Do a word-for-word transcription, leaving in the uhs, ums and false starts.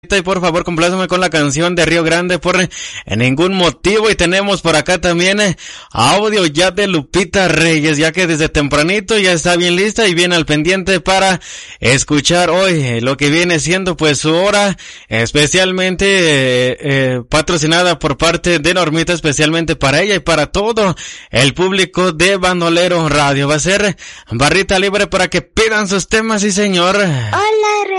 Y por favor, compláceme con la canción de Río Grande por ningún motivo. Y tenemos por acá también eh, audio ya de Lupita Reyes, ya que desde tempranito ya está bien lista y bien al pendiente para escuchar hoy eh, lo que viene siendo pues su hora, especialmente eh, eh, patrocinada por parte de Normita, especialmente para ella y para todo el público de Bandolero Radio. Va a ser barrita libre para que pidan sus temas, sí señor. Hola.